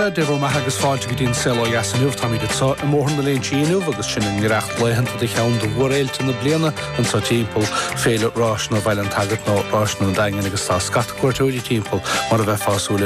se de bhar maithagus fáilte go dtíon selo jasanúh tá míad sa mórna le tíanú agus sin in reacht leihananta de cheann do bhréilte na bliana an sa timppel féle rás na bhile an tagad nó rás na dagan agus tá scatcuirteúí timppel mar a bheith fáúla